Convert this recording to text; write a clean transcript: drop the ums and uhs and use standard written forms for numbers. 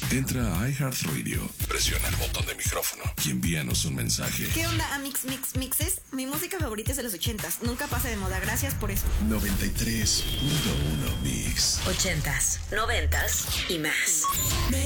Entra a iHeartRadio, presiona el botón de micrófono y envíanos un mensaje. ¿Qué onda, Mixes? Mi música favorita es de los 80s. Nunca pasa de moda. Gracias por eso. 93.1 Mix. 80s, 90s y más.